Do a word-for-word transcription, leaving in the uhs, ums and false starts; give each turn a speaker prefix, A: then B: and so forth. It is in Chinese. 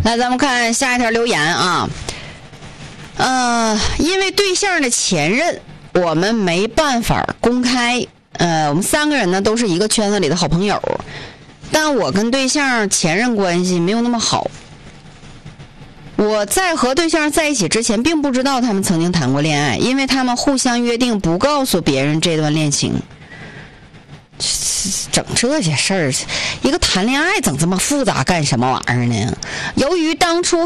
A: 来，咱们看下一条留言啊。呃，因为对象的前任，我们没办法公开。呃，我们三个人呢都是一个圈子里的好朋友，但我跟对象前任关系没有那么好。我在和对象在一起之前，并不知道他们曾经谈过恋爱，因为他们互相约定不告诉别人这段恋情。整这些事儿，一个谈恋爱整这么复杂干什么玩意儿呢？由于当初